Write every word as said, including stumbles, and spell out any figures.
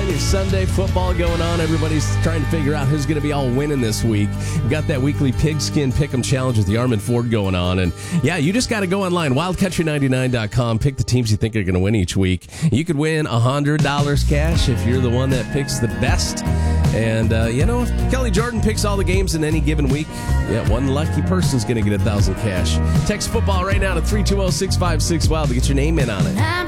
on your Sunday, football going on. Everybody's trying to figure out who's going to be all winning this week. We've got that weekly Pigskin Pick'em Challenge with the Armand Ford going on. And yeah, you just got to go online, wild country ninety-nine dot com, pick the teams you think are going to win each week. You could win one hundred dollars cash if you're the one that picks the best. And, uh, you know, if Kelly Jordan picks all the games in any given week, yeah, one lucky person's going to get a thousand cash. Text football right now to three two zero, six five six, wild to get your name in on it.